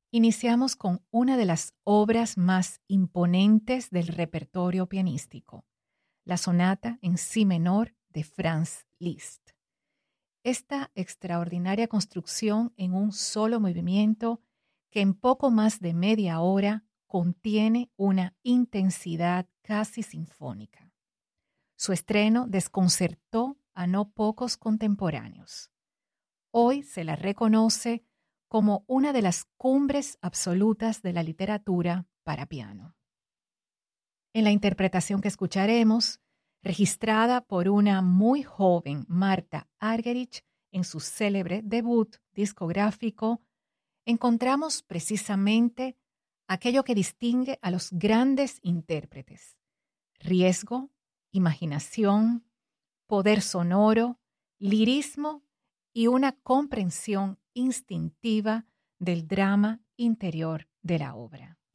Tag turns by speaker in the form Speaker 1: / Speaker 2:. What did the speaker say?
Speaker 1: Iniciamos con una de las obras más imponentes del repertorio pianístico, la sonata en si menor de Franz Liszt. Esta extraordinaria construcción en un solo movimiento que en poco más de media hora contiene una intensidad casi sinfónica. Su estreno desconcertó a no pocos contemporáneos. Hoy se la reconoce como una de las cumbres absolutas de la literatura para piano. En la interpretación que escucharemos, registrada por una muy joven Marta Argerich en su célebre debut discográfico, encontramos precisamente aquello que distingue a los grandes intérpretes: riesgo, imaginación, poder sonoro, lirismo y una comprensión instintiva del drama interior de la obra.